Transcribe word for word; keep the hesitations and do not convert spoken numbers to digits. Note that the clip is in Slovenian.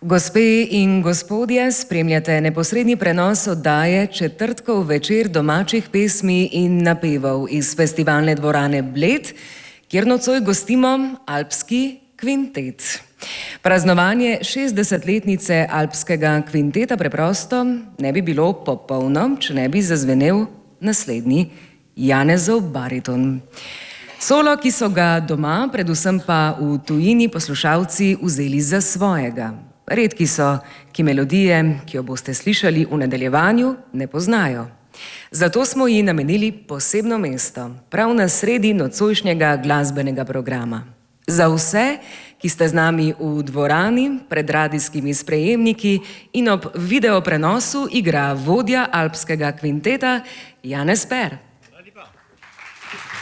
Gospe in gospodje, spremljate neposredni prenos oddaje Četrtkov večer domačih pesmi in napevov iz festivalne dvorane Bled, kjer nocoj gostimo Alpski kvintet. Praznovanje šestdesetletnice Alpskega kvinteta preprosto ne bi bilo popolno, če ne bi zazvenel naslednji Janezov bariton. Solo, ki so ga doma, predvsem pa v tujini poslušalci vzeli za svojega. Redki so, ki melodije, ki jo boste slišali v nadaljevanju, ne poznajo. Zato smo ji namenili posebno mesto, prav na sredi nocojšnjega glasbenega programa. Za vse, ki ste z nami v dvorani, pred radijskimi sprejemniki in ob videoprenosu igra vodja Alpskega kvinteta Janez Per.